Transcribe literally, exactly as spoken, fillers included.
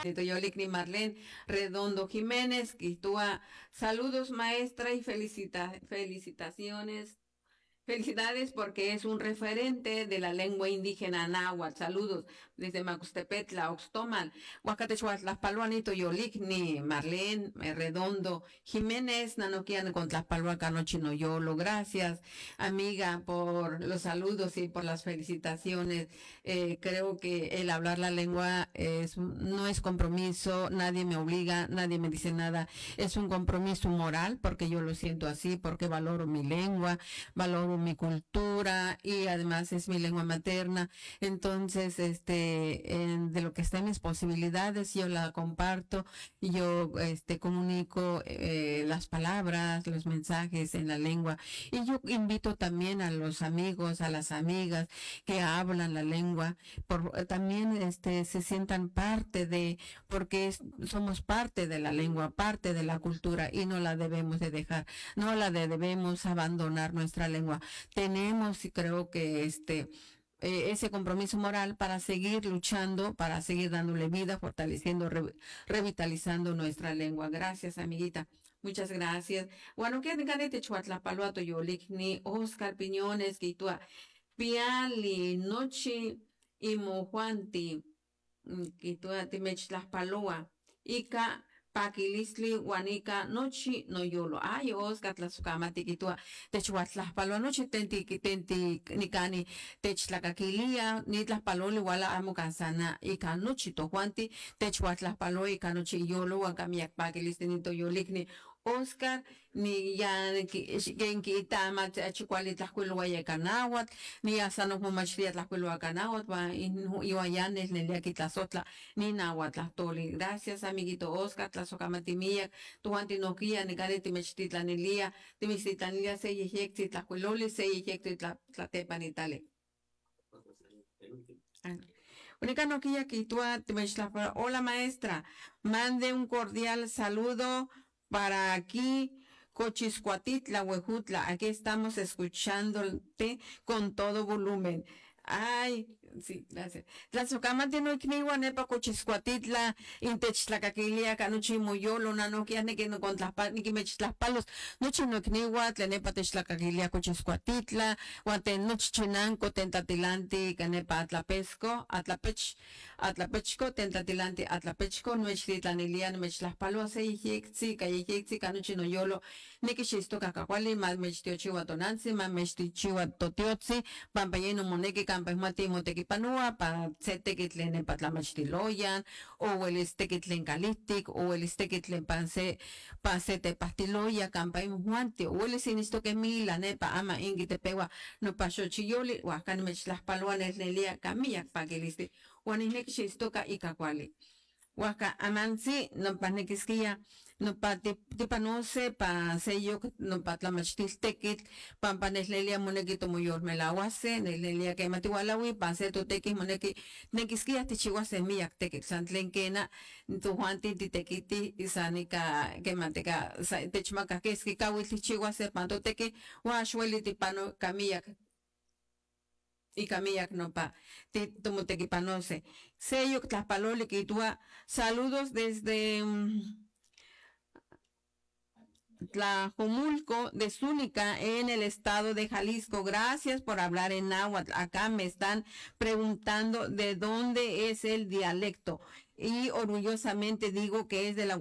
Yolikni Marlene Redondo Jiménez, Quitúa. Saludos, maestra, y felicita, felicitaciones. Felicidades porque es un referente de la lengua indígena náhuatl. Saludos desde Macustepetla, Oxtomal, Huacatechuatlas, Paluanito, Yolikni, Marlene, eh, Redondo, Jiménez, Nanoquian, con Tlaxpaluacano, Chinoyolo. Gracias, amiga, por los saludos y por las felicitaciones. Eh, creo que el hablar la lengua es, no es compromiso, nadie me obliga, nadie me dice nada. Es un compromiso moral porque yo lo siento así, porque valoro mi lengua, valoro mi cultura y además es mi lengua materna. Entonces, este, en, de lo que está en mis posibilidades, yo la comparto y yo, este, comunico eh, las palabras, los mensajes en la lengua. Y yo invito también a los amigos, a las amigas que hablan la lengua, por, también, este, se sientan parte de, porque es, somos parte de la lengua, parte de la cultura y no la debemos de dejar, no la de, debemos abandonar nuestra lengua. Tenemos, y creo que este, eh, ese compromiso moral para seguir luchando, para seguir dándole vida, fortaleciendo, re, revitalizando nuestra lengua. Gracias, amiguita. Muchas gracias. Bueno, que te chuatla paluato yo ni Oscar Piñones, que tú Piali, Nochi y Mojuanti, que tú te mech las palua. Ika Pakilisli, Juanica, Nochi, no yolo. Ay, Oscar, Tlazukama, Tikitua, Techuatlas Palo, Nochi, Tenti, Tenti, Nikani, Techlacaquilia, Nitlas Paloli, Wala, Amocansana, Ika, Nochi, Tojuanti, Techuatlas Palo, Ika, Nochi, Yolo, Wakamiak, Pakilis, Nito, Yolikni, Oscar, ni ya genki tama chikwali tlakuilo guayacanawat, ni asano humachria tlakuilo acanawat, va iwayanes neliaki tlazotla, ni nahuatl tlahtoli. Gracias, amiguito Oscar, tlazocamatimiak, tuanti noquia, ni gane timechtitlanelia, timichtitlanelia se yejecti tlakuiloli, se yejecti tlatepanitale. Única noquilla que tú hola maestra, mande un cordial saludo para aquí, Cochiscuatitla, Huejutla. Aquí estamos escuchándote con todo volumen. Ay, sí, gracias. Tlazocama tiene ikniwa nepa Cochiscuatitla, intechtlakaquilia, canuchi moyolo, nanoquia, ni que no con tlaspa, ni que mechtlaspalos, nochi no ikniwa, tlenepa techtlakaquilia Cochiscuatitla, guaten nochichinanco, tentatilanti, canepa atlapesco, atlapech, atlapechco, tentatilanti, atlapechco, nuechtitlanelia, nuechtlaspalo, se yexi, callexi, canuchi no yolo, ni que chisto cacahuali, más mechtiochiwa tonansi, más mechtichiwa totiotsi, pampayeno moneki, campesmati motequipanua, pa setequitlene patlamachtiloyan, o el estequitlen calistic, o el estequitlen panse, pasete pastiloya, campaim juante, o el sinisto que mila, nepa ama ingitepewa, no pasó chiyoli, huacan mech las paluanes nelia, camilla, pa que liste, huaninek chistoca y cacuali. Huaca amansi, no panequisquia, no pa tipanose, pa sello, no pa tlamachtiltequit, pampaneslelia monequito mayor melahuase, nelia que matihualawi, paseto tequis monequi, nequisquia tichihuase miak tequit, santlenquena, tu juanti titequiti, isanica, que manteca, techmaca que esquicawi tichihuase, panto tequi, huachueli tipano camillac. Y camillac no pa, tomo tequipanose. Sello tlaspalole que tua, saludos desde um, Tlajomulco de Zúnica en el estado de Jalisco. Gracias por hablar en náhuatl. Acá me están preguntando de dónde es el dialecto y orgullosamente digo que es de la